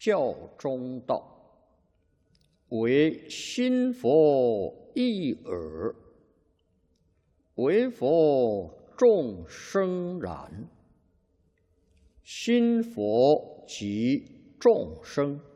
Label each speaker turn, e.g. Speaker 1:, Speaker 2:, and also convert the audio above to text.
Speaker 1: 教中道，唯心佛一耳，唯佛众生然。心佛即众生。